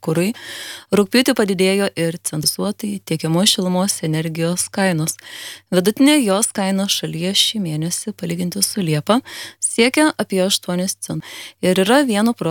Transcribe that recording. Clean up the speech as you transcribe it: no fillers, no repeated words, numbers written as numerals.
kurui, rugpjūtį padidėjo ir centralizuotai tiekiamos šilumos energijos kainos. Vidutinė jos kaina šalyje šį mėnesį palyginti su Liepa siekia apie 8 centus ir yra 1